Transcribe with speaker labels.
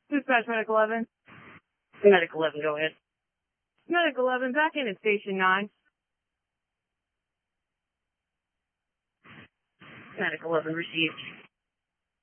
Speaker 1: Dispatch Medic 11.
Speaker 2: Medic 11, go ahead.
Speaker 1: Medic 11, back in at Station 9.
Speaker 2: Medic 11 received.